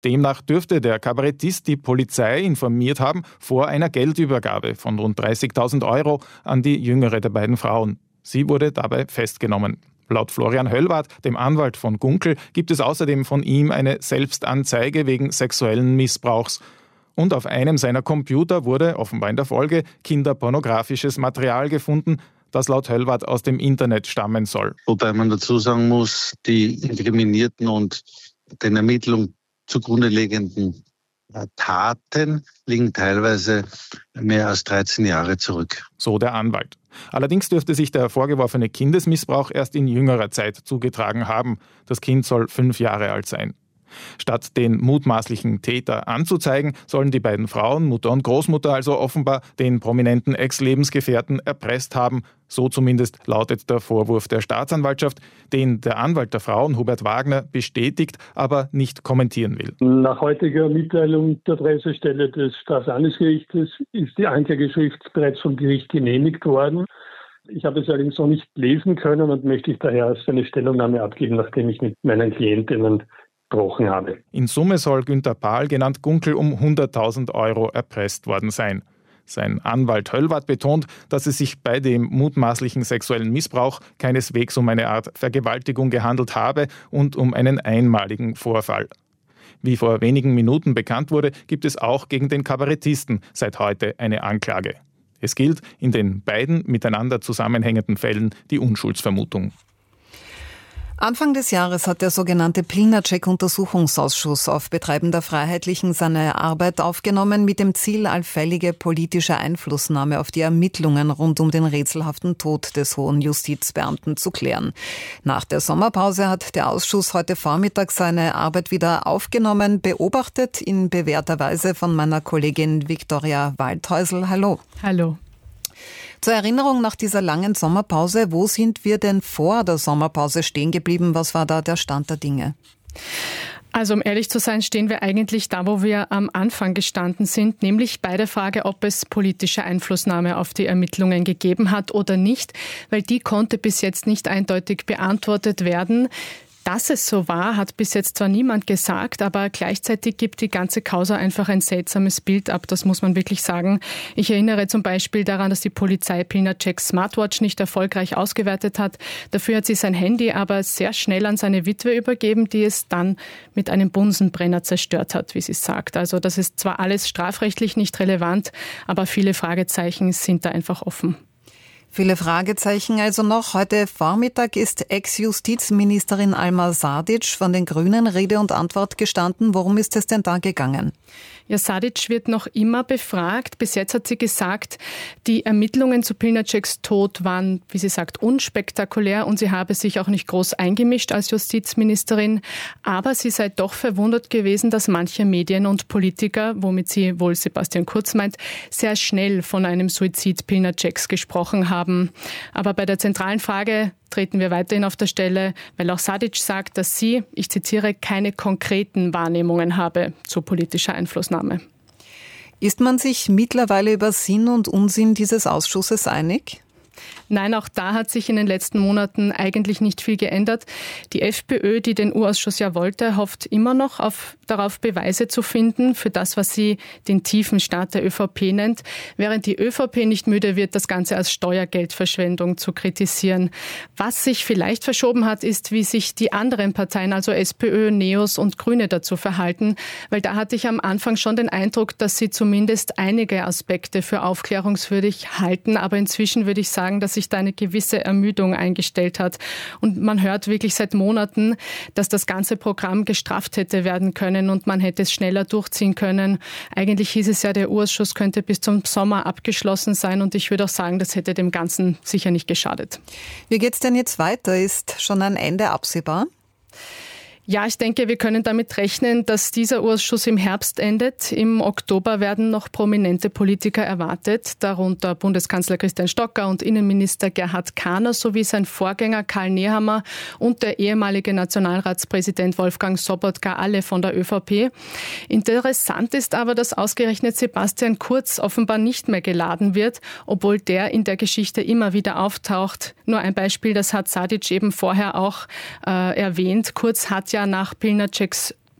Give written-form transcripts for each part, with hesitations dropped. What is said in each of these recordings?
Demnach dürfte der Kabarettist die Polizei informiert haben vor einer Geldübergabe von rund 30.000 € an die jüngere der beiden Frauen. Sie wurde dabei festgenommen. Laut Florian Höllwarth, dem Anwalt von Gunkel, gibt es außerdem von ihm eine Selbstanzeige wegen sexuellen Missbrauchs. Und auf einem seiner Computer wurde, offenbar in der Folge, kinderpornografisches Material gefunden, das laut Höllwarth aus dem Internet stammen soll. Wobei man dazu sagen muss, die Inkriminierten und den Ermittlungen zugrunde liegenden Taten liegen teilweise mehr als 13 Jahre zurück. So der Anwalt. Allerdings dürfte sich der vorgeworfene Kindesmissbrauch erst in jüngerer Zeit zugetragen haben. Das Kind soll 5 Jahre alt sein. Statt den mutmaßlichen Täter anzuzeigen, sollen die beiden Frauen, Mutter und Großmutter, also offenbar den prominenten Ex-Lebensgefährten erpresst haben. So zumindest lautet der Vorwurf der Staatsanwaltschaft, den der Anwalt der Frauen, Hubert Wagner, bestätigt, aber nicht kommentieren will. Nach heutiger Mitteilung der Pressestelle des Staatslandesgerichtes ist die Anklageschrift bereits vom Gericht genehmigt worden. Ich habe es allerdings noch nicht lesen können und möchte ich daher erst eine Stellungnahme abgeben, nachdem ich mit meinen Klientinnen gesprochen habe. In Summe soll Günter Pahl, genannt Gunkel, um 100.000 € erpresst worden sein. Sein Anwalt Höllwarth betont, dass es sich bei dem mutmaßlichen sexuellen Missbrauch keineswegs um eine Art Vergewaltigung gehandelt habe und um einen einmaligen Vorfall. Wie vor wenigen Minuten bekannt wurde, gibt es auch gegen den Kabarettisten seit heute eine Anklage. Es gilt in den beiden miteinander zusammenhängenden Fällen die Unschuldsvermutung. Anfang des Jahres hat der sogenannte Pilnacek-Untersuchungsausschuss auf Betreiben der Freiheitlichen seine Arbeit aufgenommen mit dem Ziel, allfällige politische Einflussnahme auf die Ermittlungen rund um den rätselhaften Tod des hohen Justizbeamten zu klären. Nach der Sommerpause hat der Ausschuss heute Vormittag seine Arbeit wieder aufgenommen, beobachtet in bewährter Weise von meiner Kollegin Viktoria Waldhäusl. Hallo. Hallo. Zur Erinnerung, nach dieser langen Sommerpause, wo sind wir denn vor der Sommerpause stehen geblieben? Was war da der Stand der Dinge? Also um ehrlich zu sein, stehen wir eigentlich da, wo wir am Anfang gestanden sind, nämlich bei der Frage, ob es politische Einflussnahme auf die Ermittlungen gegeben hat oder nicht, weil die konnte bis jetzt nicht eindeutig beantwortet werden. Dass es so war, hat bis jetzt zwar niemand gesagt, aber gleichzeitig gibt die ganze Causa einfach ein seltsames Bild ab, das muss man wirklich sagen. Ich erinnere zum Beispiel daran, dass die Polizei Pilnaceks Smartwatch nicht erfolgreich ausgewertet hat. Dafür hat sie sein Handy aber sehr schnell an seine Witwe übergeben, die es dann mit einem Bunsenbrenner zerstört hat, wie sie sagt. Also das ist zwar alles strafrechtlich nicht relevant, aber viele Fragezeichen sind da einfach offen. Viele Fragezeichen also noch. Heute Vormittag ist Ex-Justizministerin Alma Sadic von den Grünen Rede und Antwort gestanden. Worum ist es denn da gegangen? Ja, Sadic wird noch immer befragt. Bis jetzt hat sie gesagt, die Ermittlungen zu Pilnaceks Tod waren, wie sie sagt, unspektakulär und sie habe sich auch nicht groß eingemischt als Justizministerin. Aber sie sei doch verwundert gewesen, dass manche Medien und Politiker, womit sie wohl Sebastian Kurz meint, sehr schnell von einem Suizid Pilnaceks gesprochen haben. Aber bei der zentralen Frage treten wir weiterhin auf der Stelle, weil auch Sadic sagt, dass sie, ich zitiere, keine konkreten Wahrnehmungen habe zu politischer Einflussnahme. Ist man sich mittlerweile über Sinn und Unsinn dieses Ausschusses einig? Nein, auch da hat sich in den letzten Monaten eigentlich nicht viel geändert. Die FPÖ, die den U-Ausschuss ja wollte, hofft immer noch darauf Beweise zu finden für das, was sie den tiefen Staat der ÖVP nennt, während die ÖVP nicht müde wird, das Ganze als Steuergeldverschwendung zu kritisieren. Was sich vielleicht verschoben hat, ist, wie sich die anderen Parteien, also SPÖ, NEOS und Grüne dazu verhalten, weil da hatte ich am Anfang schon den Eindruck, dass sie zumindest einige Aspekte für aufklärungswürdig halten, aber inzwischen würde ich sagen, dass sich da eine gewisse Ermüdung eingestellt hat. Und man hört wirklich seit Monaten, dass das ganze Programm gestrafft hätte werden können und man hätte es schneller durchziehen können. Eigentlich hieß es ja, der U-Ausschuss könnte bis zum Sommer abgeschlossen sein und ich würde auch sagen, das hätte dem Ganzen sicher nicht geschadet. Wie geht's denn jetzt weiter? Ist schon ein Ende absehbar? Ja, ich denke, wir können damit rechnen, dass dieser Ausschuss im Herbst endet. Im Oktober werden noch prominente Politiker erwartet, darunter Bundeskanzler Christian Stocker und Innenminister Gerhard Kahner sowie sein Vorgänger Karl Nehammer und der ehemalige Nationalratspräsident Wolfgang Sobotka, alle von der ÖVP. Interessant ist aber, dass ausgerechnet Sebastian Kurz offenbar nicht mehr geladen wird, obwohl der in der Geschichte immer wieder auftaucht. Nur ein Beispiel, das hat Sadic eben vorher auch erwähnt. Kurz hat ja nach Pilnaceks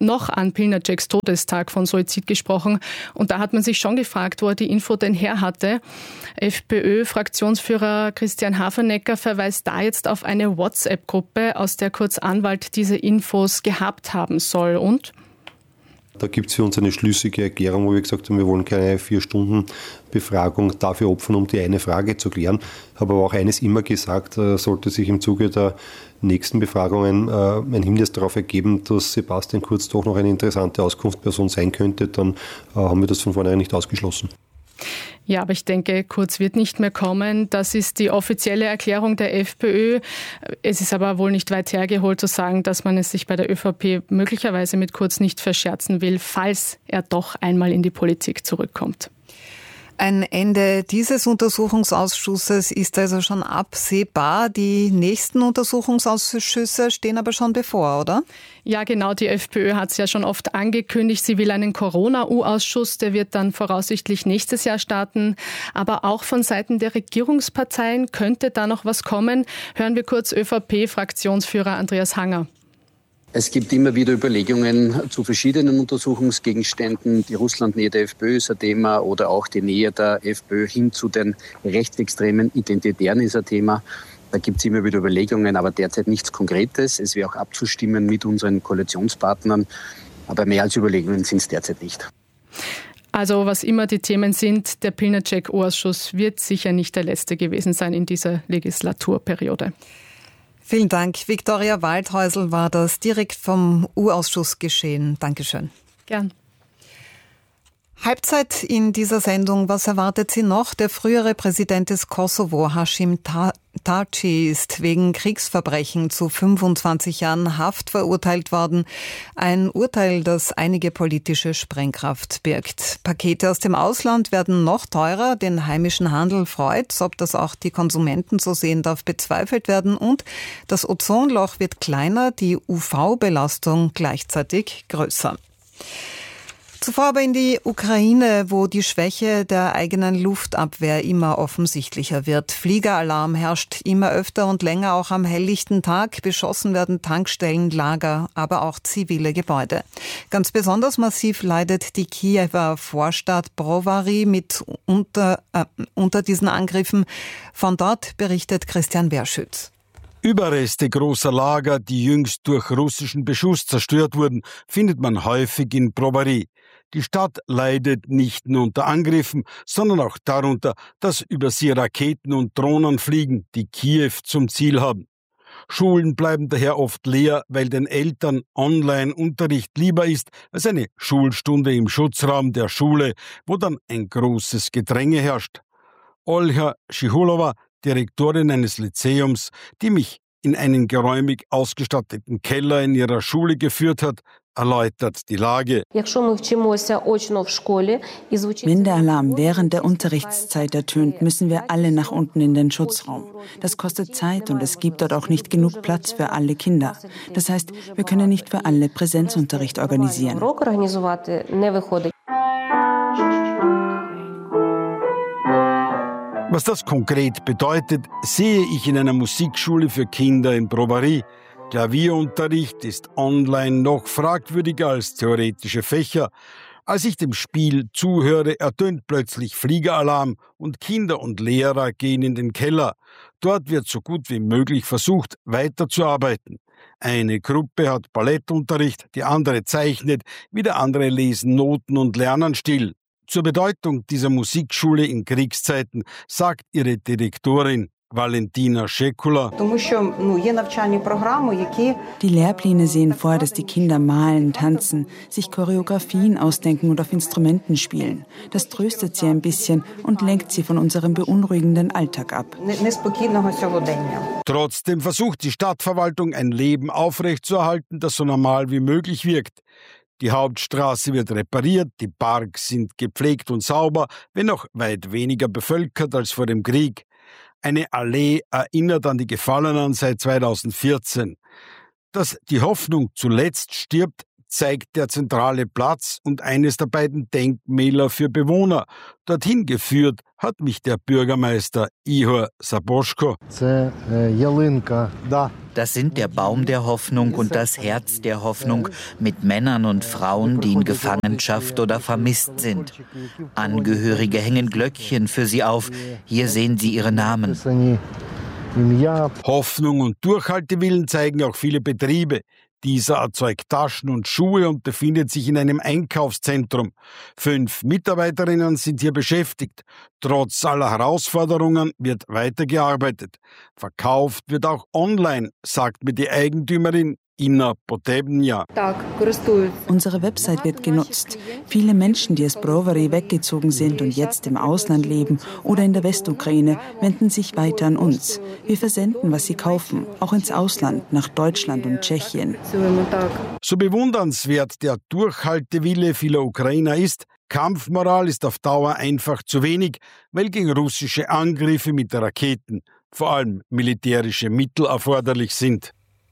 noch an Pilnaceks Todestag von Suizid gesprochen. Und da hat man sich schon gefragt, wo er die Info denn her hatte. FPÖ-Fraktionsführer Christian Hafernecker verweist da jetzt auf eine WhatsApp-Gruppe, aus der Kurz Anwalt diese Infos gehabt haben soll. Und? Da gibt es für uns eine schlüssige Erklärung, wo wir gesagt haben, wir wollen keine 4-Stunden-Befragung dafür opfern, um die eine Frage zu klären. Habe aber auch eines immer gesagt, sollte sich im Zuge der nächsten Befragungen ein Hinweis darauf ergeben, dass Sebastian Kurz doch noch eine interessante Auskunftsperson sein könnte, dann haben wir das von vornherein nicht ausgeschlossen. Ja, aber ich denke, Kurz wird nicht mehr kommen. Das ist die offizielle Erklärung der FPÖ. Es ist aber wohl nicht weit hergeholt zu sagen, dass man es sich bei der ÖVP möglicherweise mit Kurz nicht verscherzen will, falls er doch einmal in die Politik zurückkommt. Ein Ende dieses Untersuchungsausschusses ist also schon absehbar. Die nächsten Untersuchungsausschüsse stehen aber schon bevor, oder? Ja, genau. Die FPÖ hat es ja schon oft angekündigt. Sie will einen Corona-U-Ausschuss. Der wird dann voraussichtlich nächstes Jahr starten. Aber auch von Seiten der Regierungsparteien könnte da noch was kommen. Hören wir kurz ÖVP-Fraktionsführer Andreas Hanger. Es gibt immer wieder Überlegungen zu verschiedenen Untersuchungsgegenständen. Die Russlandnähe der FPÖ ist ein Thema oder auch die Nähe der FPÖ hin zu den rechtsextremen Identitären ist ein Thema. Da gibt es immer wieder Überlegungen, aber derzeit nichts Konkretes. Es wäre auch abzustimmen mit unseren Koalitionspartnern. Aber mehr als Überlegungen sind es derzeit nicht. Also was immer die Themen sind, der Pilnacek-U-Ausschuss wird sicher nicht der letzte gewesen sein in dieser Legislaturperiode. Vielen Dank. Viktoria Waldhäusl war das direkt vom U-Ausschuss geschehen. Dankeschön. Gern. Halbzeit in dieser Sendung. Was erwartet Sie noch? Der frühere Präsident des Kosovo, Hashim Thaçi, ist wegen Kriegsverbrechen zu 25 Jahren Haft verurteilt worden. Ein Urteil, das einige politische Sprengkraft birgt. Pakete aus dem Ausland werden noch teurer. Den heimischen Handel freut's. Ob das auch die Konsumenten so sehen darf, bezweifelt werden. Und das Ozonloch wird kleiner, die UV-Belastung gleichzeitig größer. Zuvor aber in die Ukraine, wo die Schwäche der eigenen Luftabwehr immer offensichtlicher wird. Fliegeralarm herrscht immer öfter und länger, auch am helllichten Tag. Beschossen werden Tankstellen, Lager, aber auch zivile Gebäude. Ganz besonders massiv leidet die Kiewer Vorstadt Brovary mit unter diesen Angriffen. Von dort berichtet Christian Berschütz. Überreste großer Lager, die jüngst durch russischen Beschuss zerstört wurden, findet man häufig in Brovary. Die Stadt leidet nicht nur unter Angriffen, sondern auch darunter, dass über sie Raketen und Drohnen fliegen, die Kiew zum Ziel haben. Schulen bleiben daher oft leer, weil den Eltern Online-Unterricht lieber ist als eine Schulstunde im Schutzraum der Schule, wo dann ein großes Gedränge herrscht. Olja Schihulova, Direktorin eines Lyzeums, die mich in einen geräumig ausgestatteten Keller in ihrer Schule geführt hat, erläutert die Lage. Wenn der Alarm während der Unterrichtszeit ertönt, müssen wir alle nach unten in den Schutzraum. Das kostet Zeit und es gibt dort auch nicht genug Platz für alle Kinder. Das heißt, wir können nicht für alle Präsenzunterricht organisieren. Was das konkret bedeutet, sehe ich in einer Musikschule für Kinder in Brovary. Klavierunterricht ist online noch fragwürdiger als theoretische Fächer. Als ich dem Spiel zuhöre, ertönt plötzlich Fliegeralarm und Kinder und Lehrer gehen in den Keller. Dort wird so gut wie möglich versucht, weiterzuarbeiten. Eine Gruppe hat Ballettunterricht, die andere zeichnet, wieder andere lesen Noten und lernen still. Zur Bedeutung dieser Musikschule in Kriegszeiten sagt ihre Direktorin Valentina Schekula. Die Lehrpläne sehen vor, dass die Kinder malen, tanzen, sich Choreografien ausdenken und auf Instrumenten spielen. Das tröstet sie ein bisschen und lenkt sie von unserem beunruhigenden Alltag ab. Trotzdem versucht die Stadtverwaltung, ein Leben aufrechtzuerhalten, das so normal wie möglich wirkt. Die Hauptstraße wird repariert, die Parks sind gepflegt und sauber, wenn auch weit weniger bevölkert als vor dem Krieg. Eine Allee erinnert an die Gefallenen seit 2014. Dass die Hoffnung zuletzt stirbt, zeigt der zentrale Platz und eines der beiden Denkmäler für Bewohner. Dorthin geführt hat mich der Bürgermeister Ihor Saboschko. Das sind der Baum der Hoffnung und das Herz der Hoffnung mit Männern und Frauen, die in Gefangenschaft oder vermisst sind. Angehörige hängen Glöckchen für sie auf. Hier sehen Sie ihre Namen. Hoffnung und Durchhaltewillen zeigen auch viele Betriebe. Dieser erzeugt Taschen und Schuhe und befindet sich in einem Einkaufszentrum. 5 Mitarbeiterinnen sind hier beschäftigt. Trotz aller Herausforderungen wird weitergearbeitet. Verkauft wird auch online, sagt mir die Eigentümerin Inna Potebnja. Unsere Website wird genutzt. Viele Menschen, die aus Brovary weggezogen sind und jetzt im Ausland leben oder in der Westukraine, wenden sich weiter an uns. Wir versenden, was sie kaufen, auch ins Ausland, nach Deutschland und Tschechien. So bewundernswert der Durchhaltewille vieler Ukrainer ist, Kampfmoral ist auf Dauer einfach zu wenig, weil gegen russische Angriffe mit Raketen vor allem militärische Mittel erforderlich sind.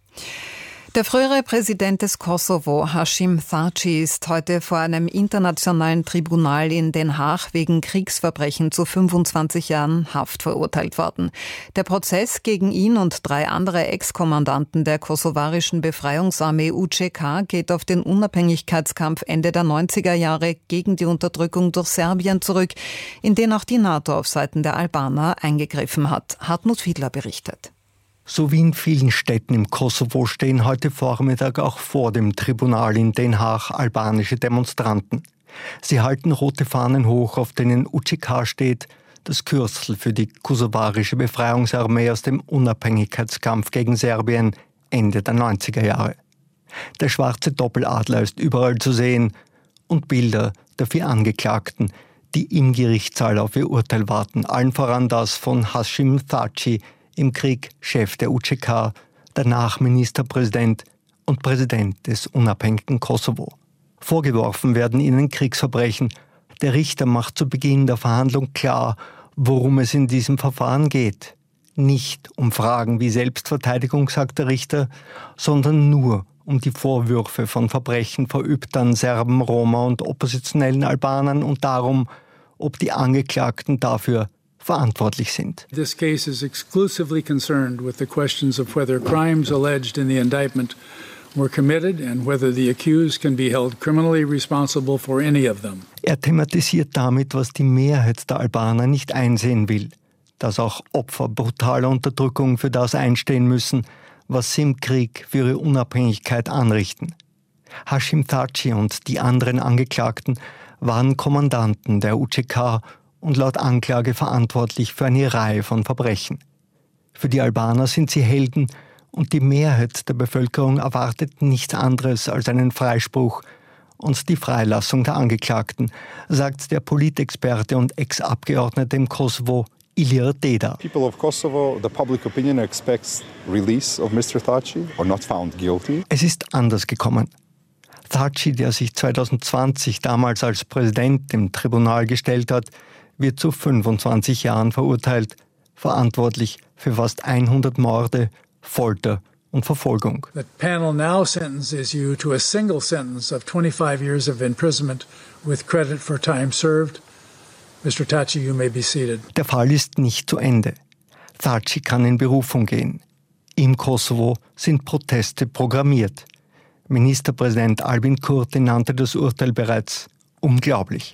Der frühere Präsident des Kosovo, Hashim Thaçi, ist heute vor einem internationalen Tribunal in Den Haag wegen Kriegsverbrechen zu 25 Jahren Haft verurteilt worden. Der Prozess gegen ihn und 3 andere Ex-Kommandanten der kosovarischen Befreiungsarmee UÇK geht auf den Unabhängigkeitskampf Ende der 90er Jahre gegen die Unterdrückung durch Serbien zurück, in den auch die NATO auf Seiten der Albaner eingegriffen hat. Hartmut Fiedler berichtet. So wie in vielen Städten im Kosovo stehen heute Vormittag auch vor dem Tribunal in Den Haag albanische Demonstranten. Sie halten rote Fahnen hoch, auf denen UÇK steht, das Kürzel für die kosovarische Befreiungsarmee aus dem Unabhängigkeitskampf gegen Serbien Ende der 90er Jahre. Der schwarze Doppeladler ist überall zu sehen und Bilder der 4 Angeklagten, die im Gerichtssaal auf ihr Urteil warten, allen voran das von Hashim Thaçi, im Krieg Chef der UÇK, danach Ministerpräsident und Präsident des unabhängigen Kosovo. Vorgeworfen werden ihnen Kriegsverbrechen. Der Richter macht zu Beginn der Verhandlung klar, worum es in diesem Verfahren geht. Nicht um Fragen wie Selbstverteidigung, sagt der Richter, sondern nur um die Vorwürfe von Verbrechen verübt an Serben, Roma und oppositionellen Albanern und darum, ob die Angeklagten dafür verantwortlich sind. This case is exclusively concerned with the questions of whether crimes alleged in the indictment were committed and whether the accused can be held criminally responsible for any of them. Er thematisiert damit, was die Mehrheit der Albaner nicht einsehen will, dass auch Opfer brutaler Unterdrückung für das einstehen müssen, was sie im Krieg für ihre Unabhängigkeit anrichten. Hashim Thaçi und die anderen Angeklagten waren Kommandanten der UÇK und laut Anklage verantwortlich für eine Reihe von Verbrechen. Für die Albaner sind sie Helden und die Mehrheit der Bevölkerung erwartet nichts anderes als einen Freispruch und die Freilassung der Angeklagten, sagt der Politexperte und Ex-Abgeordnete im Kosovo Ilir Deda. People of Kosovo, the public opinion expects release of Mr. Thaçi or not found guilty. Es ist anders gekommen. Thaçi, der sich 2020 damals als Präsident im Tribunal gestellt hat, wird zu 25 Jahren verurteilt, verantwortlich für fast 100 Morde, Folter und Verfolgung. The panel now sentences you to a single sentence of 25 years of imprisonment with credit for time served. Mr. Thaçi, you may be seated. Der Fall ist nicht zu Ende. Thaçi kann in Berufung gehen. Im Kosovo sind Proteste programmiert. Ministerpräsident Albin Kurti nannte das Urteil bereits unglaublich.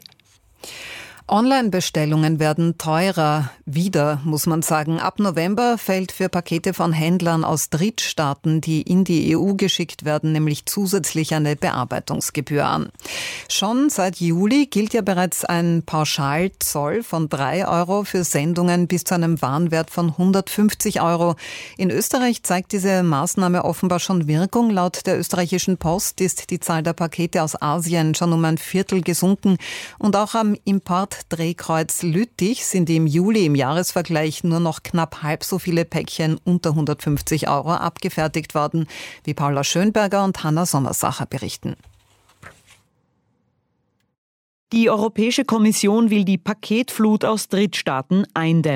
Online-Bestellungen werden teurer. Wieder, muss man sagen. Ab November fällt für Pakete von Händlern aus Drittstaaten, die in die EU geschickt werden, nämlich zusätzlich eine Bearbeitungsgebühr an. Schon seit Juli gilt ja bereits ein Pauschalzoll von 3 Euro für Sendungen bis zu einem Warenwert von 150 Euro. In Österreich zeigt diese Maßnahme offenbar schon Wirkung. Laut der österreichischen Post ist die Zahl der Pakete aus Asien schon um ein Viertel gesunken. Und auch am Drehkreuz Lüttich sind im Juli im Jahresvergleich nur noch knapp halb so viele Päckchen unter 150 Euro abgefertigt worden, wie Paula Schönberger und Hanna Sommersacher berichten. Die Europäische Kommission will die Paketflut aus Drittstaaten eindämmen.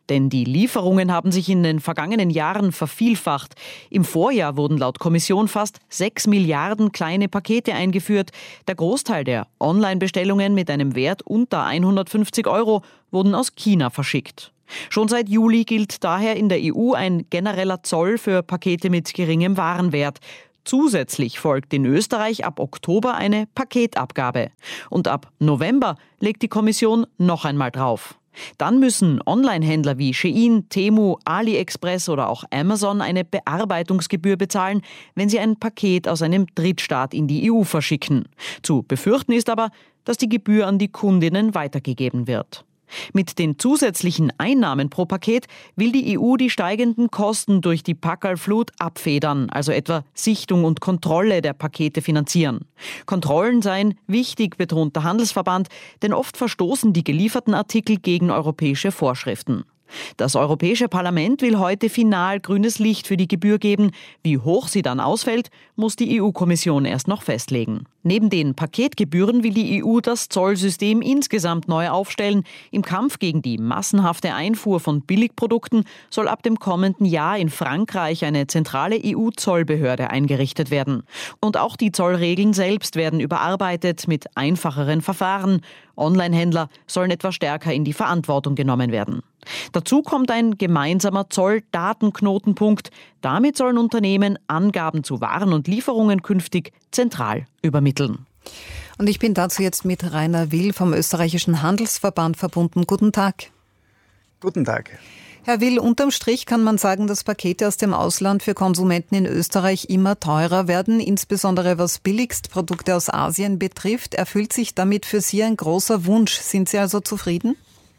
Denn die Lieferungen haben sich in den vergangenen Jahren vervielfacht. Im Vorjahr wurden laut Kommission fast 6 Milliarden kleine Pakete eingeführt. Der Großteil der Online-Bestellungen mit einem Wert unter 150 € wurden aus China verschickt. Schon seit Juli gilt daher in der EU ein genereller Zoll für Pakete mit geringem Warenwert. Zusätzlich folgt in Österreich ab Oktober eine Paketabgabe. Und ab November legt die Kommission noch einmal drauf. Dann müssen Online-Händler wie Shein, Temu, AliExpress oder auch Amazon eine Bearbeitungsgebühr bezahlen, wenn sie ein Paket aus einem Drittstaat in die EU verschicken. Zu befürchten ist aber, dass die Gebühr an die Kundinnen weitergegeben wird. Mit den zusätzlichen Einnahmen pro Paket will die EU die steigenden Kosten durch die Packerlflut abfedern, also etwa Sichtung und Kontrolle der Pakete finanzieren. Kontrollen seien wichtig, betont der Handelsverband, denn oft verstoßen die gelieferten Artikel gegen europäische Vorschriften. Das Europäische Parlament will heute final grünes Licht für die Gebühr geben. Wie hoch sie dann ausfällt, muss die EU-Kommission erst noch festlegen. Neben den Paketgebühren will die EU das Zollsystem insgesamt neu aufstellen. Im Kampf gegen die massenhafte Einfuhr von Billigprodukten soll ab dem kommenden Jahr in Frankreich eine zentrale EU-Zollbehörde eingerichtet werden. Und auch die Zollregeln selbst werden überarbeitet mit einfacheren Verfahren. Online-Händler sollen etwas stärker in die Verantwortung genommen werden. Dazu kommt ein gemeinsamer Zolldatenknotenpunkt. Damit sollen Unternehmen Angaben zu Waren und Lieferungen künftig zentral übermitteln. Und ich bin dazu jetzt mit Rainer Will vom Österreichischen Handelsverband verbunden. Guten Tag. Guten Tag. Herr Will, unterm Strich kann man sagen, dass Pakete aus dem Ausland für Konsumenten in Österreich immer teurer werden, insbesondere was Billigstprodukte aus Asien betrifft. Erfüllt sich damit für Sie ein großer Wunsch? Sind Sie also zufrieden?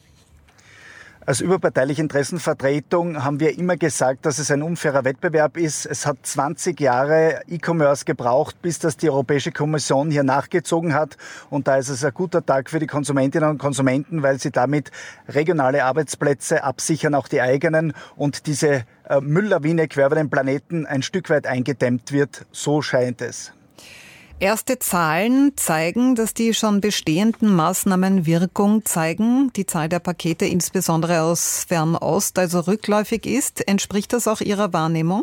Als überparteiliche Interessenvertretung haben wir immer gesagt, dass es ein unfairer Wettbewerb ist. Es hat 20 Jahre E-Commerce gebraucht, bis das die Europäische Kommission hier nachgezogen hat. Und da ist es ein guter Tag für die Konsumentinnen und Konsumenten, weil sie damit regionale Arbeitsplätze absichern, auch die eigenen. Und diese Mülllawine quer über den Planeten ein Stück weit eingedämmt wird. So scheint es. Erste Zahlen zeigen, dass die schon bestehenden Maßnahmen Wirkung zeigen. Die Zahl der Pakete, insbesondere aus Fernost, also rückläufig ist. Entspricht das auch Ihrer Wahrnehmung?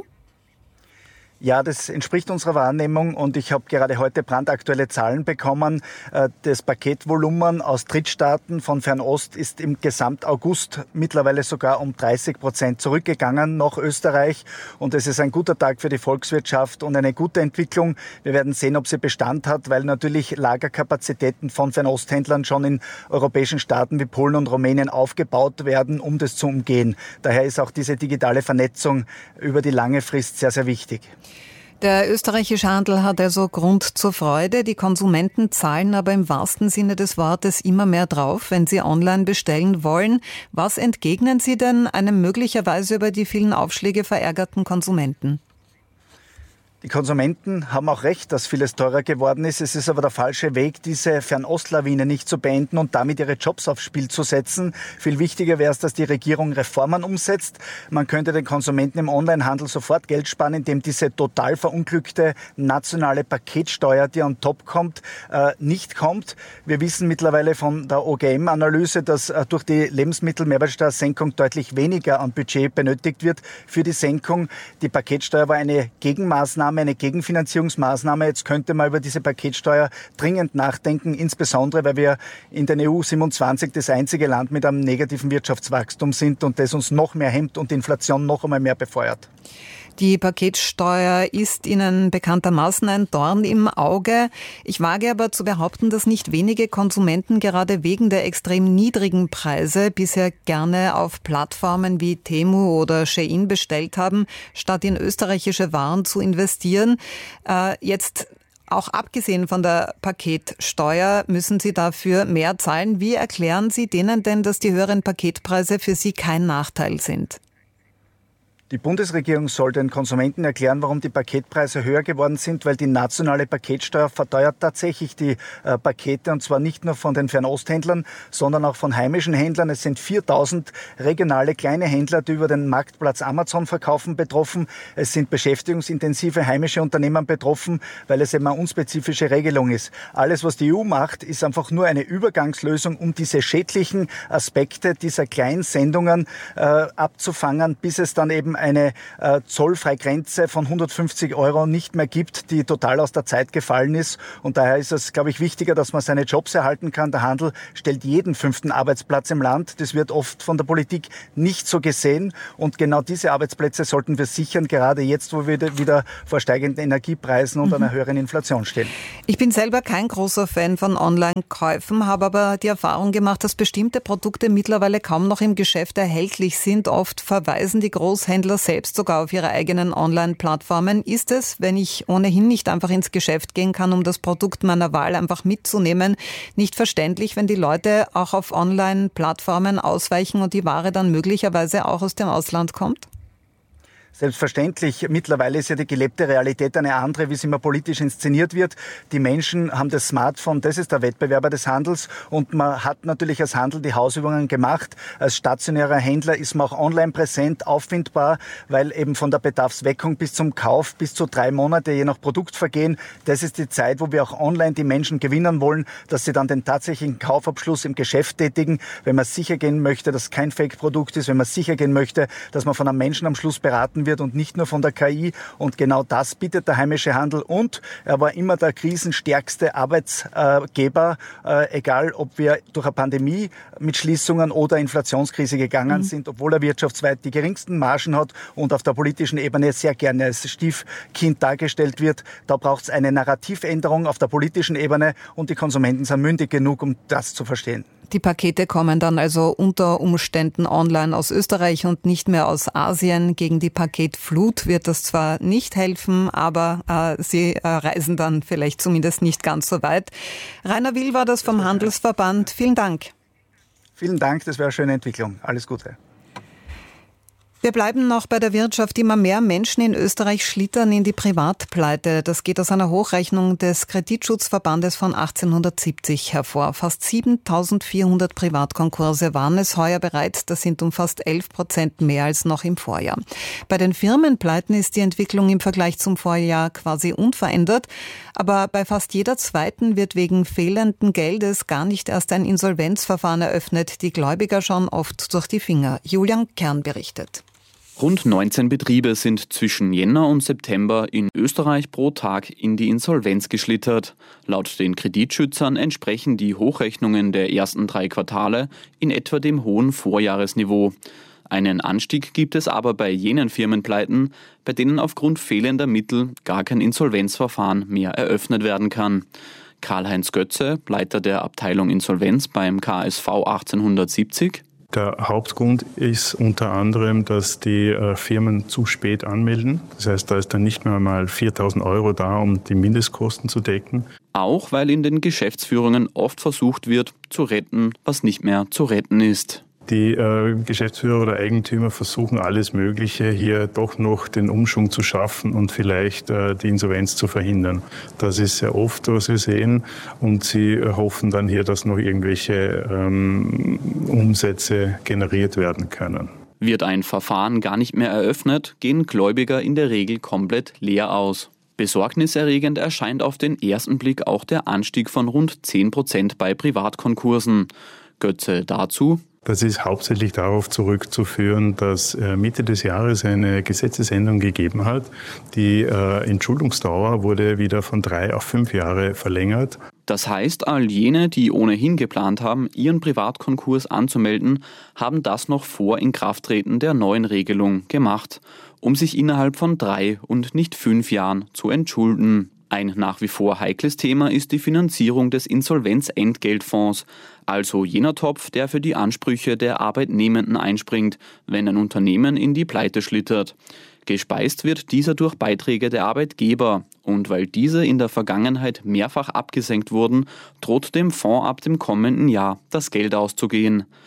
Ja, das entspricht unserer Wahrnehmung und ich habe gerade heute brandaktuelle Zahlen bekommen. Das Paketvolumen aus Drittstaaten von Fernost ist im Gesamtaugust mittlerweile sogar um 30% zurückgegangen nach Österreich und es ist ein guter Tag für die Volkswirtschaft und eine gute Entwicklung. Wir werden sehen, ob sie Bestand hat, weil natürlich Lagerkapazitäten von Fernosthändlern schon in europäischen Staaten wie Polen und Rumänien aufgebaut werden, um das zu umgehen. Daher ist auch diese digitale Vernetzung über die lange Frist sehr, sehr wichtig. Der österreichische Handel hat also Grund zur Freude. Die Konsumenten zahlen aber im wahrsten Sinne des Wortes immer mehr drauf, wenn sie online bestellen wollen. Was entgegnen Sie denn einem möglicherweise über die vielen Aufschläge verärgerten Konsumenten? Die Konsumenten haben auch recht, dass vieles teurer geworden ist. Es ist aber der falsche Weg, diese Fernostlawine nicht zu beenden und damit ihre Jobs aufs Spiel zu setzen. Viel wichtiger wäre es, dass die Regierung Reformen umsetzt. Man könnte den Konsumenten im Onlinehandel sofort Geld sparen, indem diese total verunglückte nationale Paketsteuer, die on top kommt, nicht kommt. Wir wissen mittlerweile von der OGM-Analyse, dass durch die Lebensmittelmehrwertsteuersenkung deutlich weniger an Budget benötigt wird für die Senkung. Die Paketsteuer war eine Gegenmaßnahme, eine Gegenfinanzierungsmaßnahme. Jetzt könnte man über diese Paketsteuer dringend nachdenken, insbesondere weil wir in den EU 27 das einzige Land mit einem negativen Wirtschaftswachstum sind und das uns noch mehr hemmt und die Inflation noch einmal mehr befeuert. Die Paketsteuer ist Ihnen bekanntermaßen ein Dorn im Auge. Ich wage aber zu behaupten, dass nicht wenige Konsumenten gerade wegen der extrem niedrigen Preise bisher gerne auf Plattformen wie Temu oder Shein bestellt haben, statt in österreichische Waren zu investieren. Jetzt auch abgesehen von der Paketsteuer müssen Sie dafür mehr zahlen. Wie erklären Sie denen denn, dass die höheren Paketpreise für Sie kein Nachteil sind? Die Bundesregierung soll den Konsumenten erklären, warum die Paketpreise höher geworden sind, weil die nationale Paketsteuer verteuert tatsächlich die Pakete, und zwar nicht nur von den Fernosthändlern, sondern auch von heimischen Händlern. Es sind 4.000 regionale kleine Händler, die über den Marktplatz Amazon verkaufen, betroffen. Es sind beschäftigungsintensive heimische Unternehmen betroffen, weil es eben eine unspezifische Regelung ist. Alles, was die EU macht, ist einfach nur eine Übergangslösung, um diese schädlichen Aspekte dieser kleinen Sendungen abzufangen, bis es dann eben eine Zollfreigrenze von 150 € nicht mehr gibt, die total aus der Zeit gefallen ist. Und daher ist es, glaube ich, wichtiger, dass man seine Jobs erhalten kann. Der Handel stellt jeden 5. Arbeitsplatz im Land. Das wird oft von der Politik nicht so gesehen. Und genau diese Arbeitsplätze sollten wir sichern, gerade jetzt, wo wir wieder vor steigenden Energiepreisen und einer höheren Inflation stehen. Ich bin selber kein großer Fan von Online-Käufen, habe aber die Erfahrung gemacht, dass bestimmte Produkte mittlerweile kaum noch im Geschäft erhältlich sind. Oft verweisen die Großhändler selbst sogar auf ihre eigenen Online-Plattformen. Ist es, wenn ich ohnehin nicht einfach ins Geschäft gehen kann, um das Produkt meiner Wahl einfach mitzunehmen, nicht verständlich, wenn die Leute auch auf Online-Plattformen ausweichen und die Ware dann möglicherweise auch aus dem Ausland kommt? Selbstverständlich, mittlerweile ist ja die gelebte Realität eine andere, wie es immer politisch inszeniert wird. Die Menschen haben das Smartphone, das ist der Wettbewerber des Handels, und man hat natürlich als Handel die Hausübungen gemacht. Als stationärer Händler ist man auch online präsent, auffindbar, weil eben von der Bedarfsweckung bis zum Kauf bis zu 3 Monate je nach Produkt vergehen. Das ist die Zeit, wo wir auch online die Menschen gewinnen wollen, dass sie dann den tatsächlichen Kaufabschluss im Geschäft tätigen. Wenn man sicher gehen möchte, dass es kein Fake-Produkt ist, wenn man sicher gehen möchte, dass man von einem Menschen am Schluss beraten wird und nicht nur von der KI. Und genau das bietet der heimische Handel. Und er war immer der krisenstärkste Arbeitsgeber, egal ob wir durch eine Pandemie mit Schließungen oder Inflationskrise gegangen sind, obwohl er wirtschaftsweit die geringsten Margen hat und auf der politischen Ebene sehr gerne als Stiefkind dargestellt wird. Da braucht es eine Narrativänderung auf der politischen Ebene, und die Konsumenten sind mündig genug, um das zu verstehen. Die Pakete kommen dann also unter Umständen online aus Österreich und nicht mehr aus Asien. Gegen die Paketflut wird das zwar nicht helfen, aber sie reisen dann vielleicht zumindest nicht ganz so weit. Rainer Will war das vom Handelsverband. Vielen Dank. Vielen Dank, das wäre eine schöne Entwicklung. Alles Gute. Wir bleiben noch bei der Wirtschaft. Immer mehr Menschen in Österreich schlittern in die Privatpleite. Das geht aus einer Hochrechnung des Kreditschutzverbandes von 1870 hervor. Fast 7.400 Privatkonkurse waren es heuer bereits. Das sind um fast 11% mehr als noch im Vorjahr. Bei den Firmenpleiten ist die Entwicklung im Vergleich zum Vorjahr quasi unverändert. Aber bei fast jeder zweiten wird wegen fehlenden Geldes gar nicht erst ein Insolvenzverfahren eröffnet. Die Gläubiger schauen oft durch die Finger. Julian Kern berichtet. Rund 19 Betriebe sind zwischen Jänner und September in Österreich pro Tag in die Insolvenz geschlittert. Laut den Kreditschützern entsprechen die Hochrechnungen der ersten 3 Quartale in etwa dem hohen Vorjahresniveau. Einen Anstieg gibt es aber bei jenen Firmenpleiten, bei denen aufgrund fehlender Mittel gar kein Insolvenzverfahren mehr eröffnet werden kann. Karl-Heinz Götze, Leiter der Abteilung Insolvenz beim KSV 1870. Der Hauptgrund ist unter anderem, dass die Firmen zu spät anmelden. Das heißt, da ist dann nicht mehr mal 4.000 € da, um die Mindestkosten zu decken. Auch weil in den Geschäftsführungen oft versucht wird, zu retten, was nicht mehr zu retten ist. Die Geschäftsführer oder Eigentümer versuchen alles Mögliche, hier doch noch den Umschwung zu schaffen und vielleicht die Insolvenz zu verhindern. Das ist sehr oft, was wir sehen, und sie hoffen dann hier, dass noch irgendwelche Umsätze generiert werden können. Wird ein Verfahren gar nicht mehr eröffnet, gehen Gläubiger in der Regel komplett leer aus. Besorgniserregend erscheint auf den ersten Blick auch der Anstieg von rund 10% bei Privatkonkursen. Götze dazu: Das ist hauptsächlich darauf zurückzuführen, dass Mitte des Jahres eine Gesetzesänderung gegeben hat. Die Entschuldungsdauer wurde wieder von 3 auf 5 Jahre verlängert. Das heißt, all jene, die ohnehin geplant haben, ihren Privatkonkurs anzumelden, haben das noch vor Inkrafttreten der neuen Regelung gemacht, um sich innerhalb von 3 und nicht 5 Jahren zu entschulden. Ein nach wie vor heikles Thema ist die Finanzierung des Insolvenzentgeltfonds, also jener Topf, der für die Ansprüche der Arbeitnehmenden einspringt, wenn ein Unternehmen in die Pleite schlittert. Gespeist wird dieser durch Beiträge der Arbeitgeber, und weil diese in der Vergangenheit mehrfach abgesenkt wurden, droht dem Fonds ab dem kommenden Jahr das Geld auszugehen.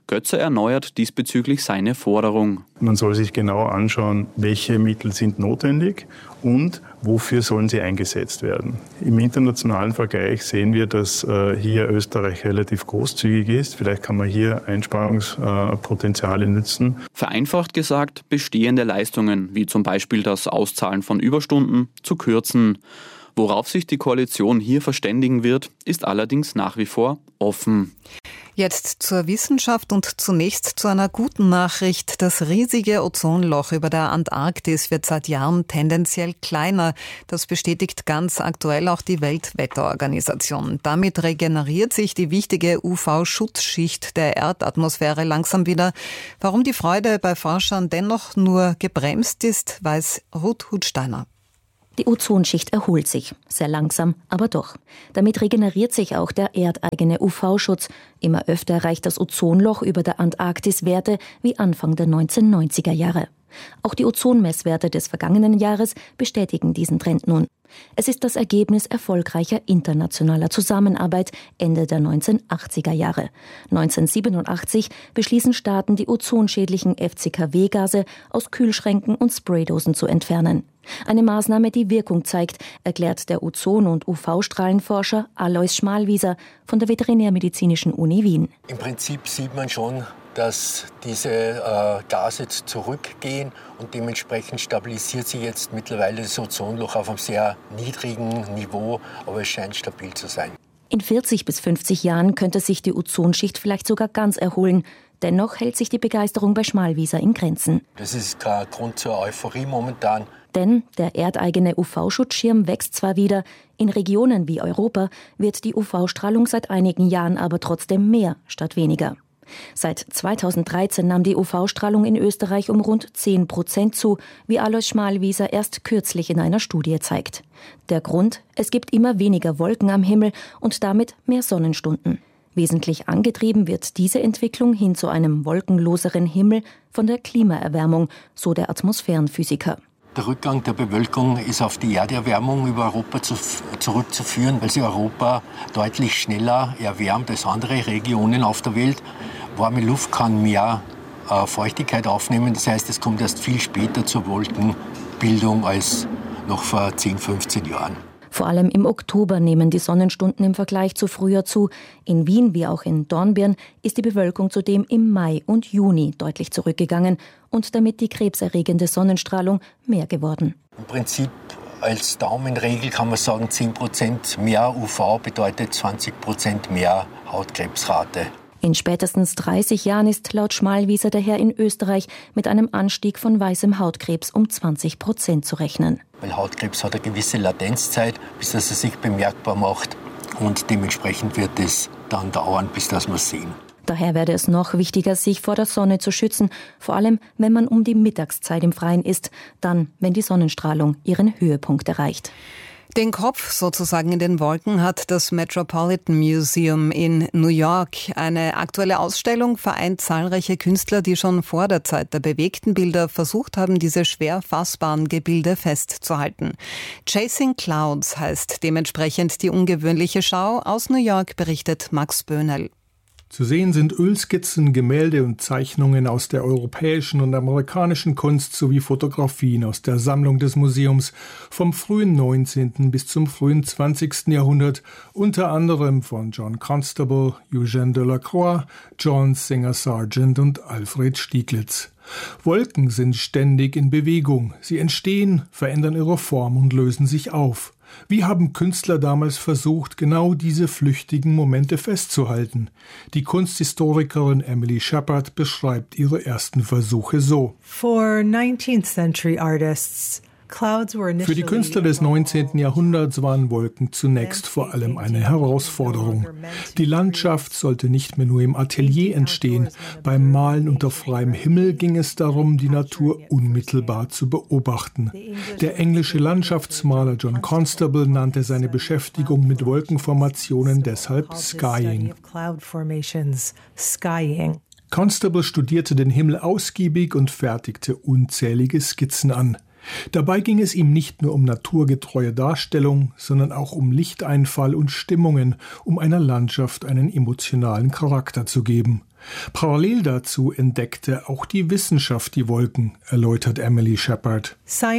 Götzer erneuert diesbezüglich seine Forderung. Man soll sich genau anschauen, welche Mittel sind notwendig und wofür sollen sie eingesetzt werden. Im internationalen Vergleich sehen wir, dass hier Österreich relativ großzügig ist. Vielleicht kann man hier Einsparungspotenziale nutzen. Vereinfacht gesagt, bestehende Leistungen, wie zum Beispiel das Auszahlen von Überstunden, zu kürzen. Worauf sich die Koalition hier verständigen wird, ist allerdings nach wie vor offen. Jetzt zur Wissenschaft und zunächst zu einer guten Nachricht. Das riesige Ozonloch über der Antarktis wird seit Jahren tendenziell kleiner. Das bestätigt ganz aktuell auch die Weltwetterorganisation. Damit regeneriert sich die wichtige UV-Schutzschicht der Erdatmosphäre langsam wieder. Warum die Freude bei Forschern dennoch nur gebremst ist, weiß Ruth Hutsteiner. Die Ozonschicht erholt sich, sehr langsam, aber doch. Damit regeneriert sich auch der erdeigene UV-Schutz. Immer öfter erreicht das Ozonloch über der Antarktis Werte wie Anfang der 1990er Jahre. Auch die Ozonmesswerte des vergangenen Jahres bestätigen diesen Trend nun. Es ist das Ergebnis erfolgreicher internationaler Zusammenarbeit Ende der 1980er Jahre. 1987 beschließen Staaten, die ozonschädlichen FCKW-Gase aus Kühlschränken und Spraydosen zu entfernen. Eine Maßnahme, die Wirkung zeigt, erklärt der Ozon- und UV-Strahlenforscher Alois Schmalwieser von der Veterinärmedizinischen Uni Wien. Im Prinzip sieht man schon, dass diese Gase zurückgehen und dementsprechend stabilisiert sich jetzt mittlerweile das Ozonloch auf einem sehr niedrigen Niveau, aber es scheint stabil zu sein. In 40 bis 50 Jahren könnte sich die Ozonschicht vielleicht sogar ganz erholen. Dennoch hält sich die Begeisterung bei Schmalwieser in Grenzen. Das ist kein Grund zur Euphorie momentan. Denn der erdeigene UV-Schutzschirm wächst zwar wieder, in Regionen wie Europa wird die UV-Strahlung seit einigen Jahren aber trotzdem mehr statt weniger. Seit 2013 nahm die UV-Strahlung in Österreich um rund 10% zu, wie Alois Schmalwieser erst kürzlich in einer Studie zeigt. Der Grund? Es gibt immer weniger Wolken am Himmel und damit mehr Sonnenstunden. Wesentlich angetrieben wird diese Entwicklung hin zu einem wolkenloseren Himmel von der Klimaerwärmung, so der Atmosphärenphysiker. Der Rückgang der Bewölkung ist auf die Erderwärmung über Europa zurückzuführen, weil sich Europa deutlich schneller erwärmt als andere Regionen auf der Welt. Warme Luft kann mehr Feuchtigkeit aufnehmen, das heißt, es kommt erst viel später zur Wolkenbildung als noch vor 10, 15 Jahren. Vor allem im Oktober nehmen die Sonnenstunden im Vergleich zu Frühjahr zu. In Wien wie auch in Dornbirn ist die Bewölkung zudem im Mai und Juni deutlich zurückgegangen und damit die krebserregende Sonnenstrahlung mehr geworden. Im Prinzip als Daumenregel kann man sagen, 10% mehr UV bedeutet 20% mehr Hautkrebsrate. In spätestens 30 Jahren ist laut Schmalwieser daher in Österreich mit einem Anstieg von weißem Hautkrebs um 20% zu rechnen. Weil Hautkrebs hat eine gewisse Latenzzeit, bis dass er sich bemerkbar macht. Und dementsprechend wird es dann dauern, bis dass wir es sehen. Daher werde es noch wichtiger, sich vor der Sonne zu schützen, vor allem wenn man um die Mittagszeit im Freien ist, dann, wenn die Sonnenstrahlung ihren Höhepunkt erreicht. Den Kopf sozusagen in den Wolken hat das Metropolitan Museum in New York. Eine aktuelle Ausstellung vereint zahlreiche Künstler, die schon vor der Zeit der bewegten Bilder versucht haben, diese schwer fassbaren Gebilde festzuhalten. Chasing Clouds heißt dementsprechend die ungewöhnliche Schau. Aus New York berichtet Max Böhnel. Zu sehen sind Ölskizzen, Gemälde und Zeichnungen aus der europäischen und amerikanischen Kunst sowie Fotografien aus der Sammlung des Museums vom frühen 19. bis zum frühen 20. Jahrhundert, unter anderem von John Constable, Eugène Delacroix, John Singer Sargent und Alfred Stieglitz. Wolken sind ständig in Bewegung. Sie entstehen, verändern ihre Form und lösen sich auf. Wie haben Künstler damals versucht, genau diese flüchtigen Momente festzuhalten? Die Kunsthistorikerin Emily Shepard beschreibt ihre ersten Versuche so. For 19th century artists, für die Künstler des 19. Jahrhunderts waren Wolken zunächst vor allem eine Herausforderung. Die Landschaft sollte nicht mehr nur im Atelier entstehen. Beim Malen unter freiem Himmel ging es darum, die Natur unmittelbar zu beobachten. Der englische Landschaftsmaler John Constable nannte seine Beschäftigung mit Wolkenformationen deshalb Skying. Constable studierte den Himmel ausgiebig und fertigte unzählige Skizzen an. Dabei ging es ihm nicht nur um naturgetreue Darstellung, sondern auch um Lichteinfall und Stimmungen, um einer Landschaft einen emotionalen Charakter zu geben. Parallel dazu entdeckte auch die Wissenschaft die Wolken, erläutert Emily Shepard.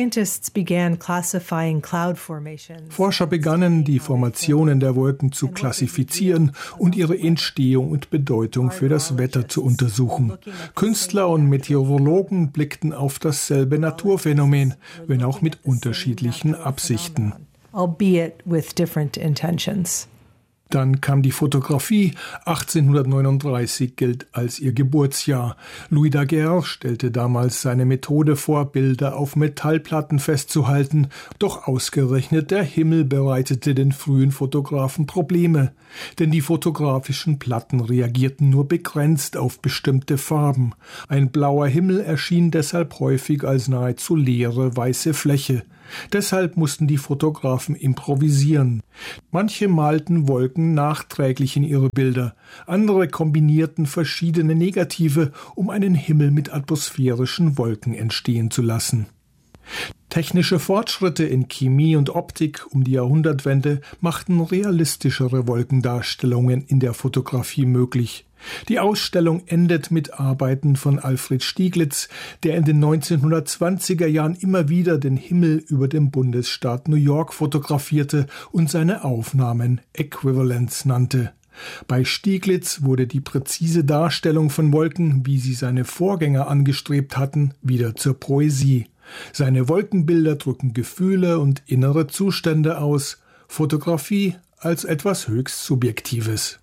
Forscher begannen, die Formationen der Wolken zu klassifizieren und ihre Entstehung und Bedeutung für das Wetter zu untersuchen. Künstler und Meteorologen blickten auf dasselbe Naturphänomen, wenn auch mit unterschiedlichen Absichten. Dann kam die Fotografie. 1839 gilt als ihr Geburtsjahr. Louis Daguerre stellte damals seine Methode vor, Bilder auf Metallplatten festzuhalten. Doch ausgerechnet der Himmel bereitete den frühen Fotografen Probleme. Denn die fotografischen Platten reagierten nur begrenzt auf bestimmte Farben. Ein blauer Himmel erschien deshalb häufig als nahezu leere weiße Fläche. Deshalb mussten die Fotografen improvisieren. Manche malten Wolken nachträglich in ihre Bilder, andere kombinierten verschiedene Negative, um einen Himmel mit atmosphärischen Wolken entstehen zu lassen. Technische Fortschritte in Chemie und Optik um die Jahrhundertwende machten realistischere Wolkendarstellungen in der Fotografie möglich. Die Ausstellung endet mit Arbeiten von Alfred Stieglitz, der in den 1920er Jahren immer wieder den Himmel über dem Bundesstaat New York fotografierte und seine Aufnahmen Equivalents nannte. Bei Stieglitz wurde die präzise Darstellung von Wolken, wie sie seine Vorgänger angestrebt hatten, wieder zur Poesie. Seine Wolkenbilder drücken Gefühle und innere Zustände aus, Fotografie als etwas höchst Subjektives.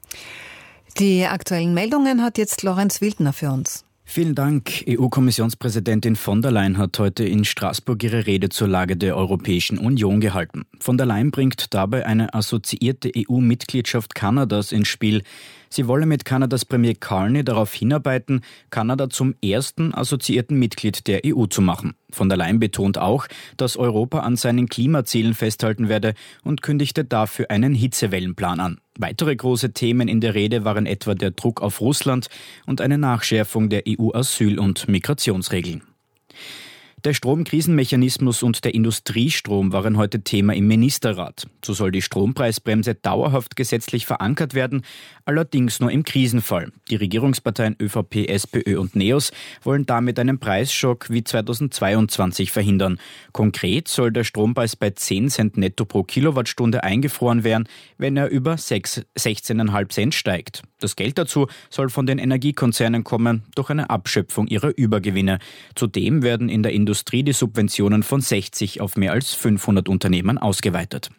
Die aktuellen Meldungen hat jetzt Lorenz Wildner für uns. Vielen Dank. EU-Kommissionspräsidentin von der Leyen hat heute in Straßburg ihre Rede zur Lage der Europäischen Union gehalten. Von der Leyen bringt dabei eine assoziierte EU-Mitgliedschaft Kanadas ins Spiel. Sie wolle mit Kanadas Premier Carney darauf hinarbeiten, Kanada zum ersten assoziierten Mitglied der EU zu machen. Von der Leyen betont auch, dass Europa an seinen Klimazielen festhalten werde und kündigte dafür einen Hitzewellenplan an. Weitere große Themen in der Rede waren etwa der Druck auf Russland und eine Nachschärfung der EU-Asyl- und Migrationsregeln. Der Stromkrisenmechanismus und der Industriestrom waren heute Thema im Ministerrat. So soll die Strompreisbremse dauerhaft gesetzlich verankert werden, allerdings nur im Krisenfall. Die Regierungsparteien ÖVP, SPÖ und NEOS wollen damit einen Preisschock wie 2022 verhindern. Konkret soll der Strompreis bei 10 Cent netto pro Kilowattstunde eingefroren werden, wenn er über 16,5 Cent steigt. Das Geld dazu soll von den Energiekonzernen kommen, durch eine Abschöpfung ihrer Übergewinne. Zudem werden in der Industrie die Subventionen von 60 auf mehr als 500 Unternehmen ausgeweitet.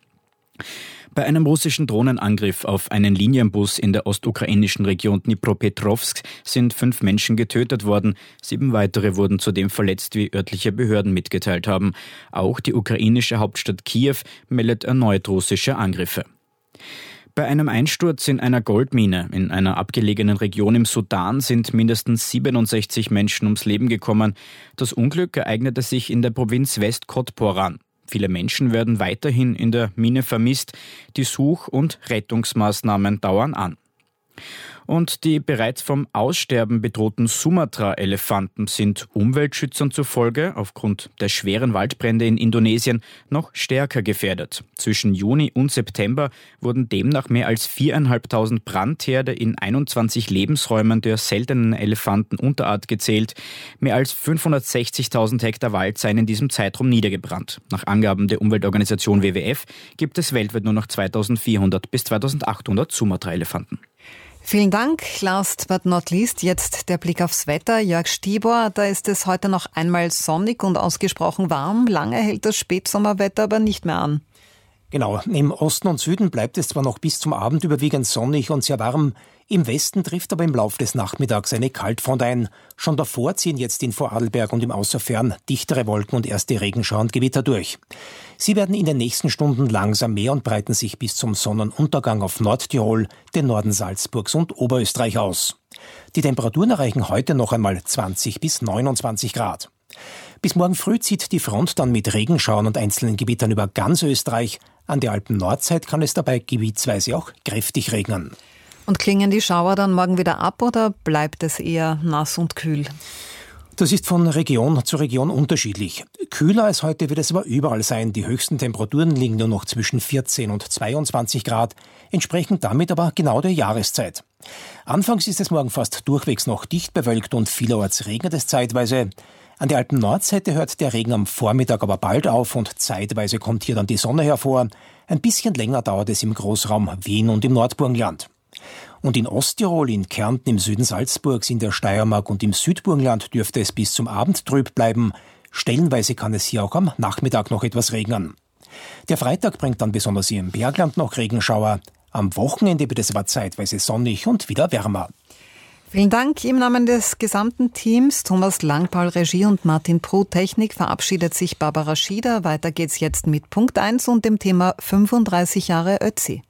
Bei einem russischen Drohnenangriff auf einen Linienbus in der ostukrainischen Region Dnipropetrovsk sind 5 Menschen getötet worden. 7 weitere wurden zudem verletzt, wie örtliche Behörden mitgeteilt haben. Auch die ukrainische Hauptstadt Kiew meldet erneut russische Angriffe. Bei einem Einsturz in einer Goldmine in einer abgelegenen Region im Sudan sind mindestens 67 Menschen ums Leben gekommen. Das Unglück ereignete sich in der Provinz West-Kotporan. Viele Menschen werden weiterhin in der Mine vermisst. Die Such- und Rettungsmaßnahmen dauern an. Und die bereits vom Aussterben bedrohten Sumatra-Elefanten sind Umweltschützern zufolge aufgrund der schweren Waldbrände in Indonesien noch stärker gefährdet. Zwischen Juni und September wurden demnach mehr als 4.500 Brandherde in 21 Lebensräumen der seltenen Elefantenunterart gezählt. Mehr als 560.000 Hektar Wald seien in diesem Zeitraum niedergebrannt. Nach Angaben der Umweltorganisation WWF gibt es weltweit nur noch 2.400 bis 2.800 Sumatra-Elefanten. Vielen Dank. Last but not least, jetzt der Blick aufs Wetter. Jörg Stibor, da ist es heute noch einmal sonnig und ausgesprochen warm. Lange hält das Spätsommerwetter aber nicht mehr an. Genau, im Osten und Süden bleibt es zwar noch bis zum Abend überwiegend sonnig und sehr warm. Im Westen trifft aber im Laufe des Nachmittags eine Kaltfront ein. Schon davor ziehen jetzt in Vorarlberg und im Außerfern dichtere Wolken und erste Regenschauer und Gewitter durch. Sie werden in den nächsten Stunden langsam mehr und breiten sich bis zum Sonnenuntergang auf Nordtirol, den Norden Salzburgs und Oberösterreich aus. Die Temperaturen erreichen heute noch einmal 20 bis 29 Grad. Bis morgen früh zieht die Front dann mit Regenschauern und einzelnen Gewittern über ganz Österreich. An der Alpen-Nordseite kann es dabei gebietsweise auch kräftig regnen. Und klingen die Schauer dann morgen wieder ab oder bleibt es eher nass und kühl? Das ist von Region zu Region unterschiedlich. Kühler als heute wird es aber überall sein. Die höchsten Temperaturen liegen nur noch zwischen 14 und 22 Grad, entsprechend damit aber genau der Jahreszeit. Anfangs ist es morgen fast durchwegs noch dicht bewölkt und vielerorts regnet es zeitweise. An der Alpen-Nordseite hört der Regen am Vormittag aber bald auf und zeitweise kommt hier dann die Sonne hervor. Ein bisschen länger dauert es im Großraum Wien und im Nordburgenland. Und in Osttirol, in Kärnten, im Süden Salzburgs, in der Steiermark und im Südburgenland dürfte es bis zum Abend trüb bleiben. Stellenweise kann es hier auch am Nachmittag noch etwas regnen. Der Freitag bringt dann besonders hier im Bergland noch Regenschauer. Am Wochenende wird es aber zeitweise sonnig und wieder wärmer. Vielen Dank im Namen des gesamten Teams. Thomas Langpaul Regie und Martin Pruh Technik, verabschiedet sich Barbara Schieder. Weiter geht's jetzt mit Punkt 1 und dem Thema 35 Jahre Ötzi.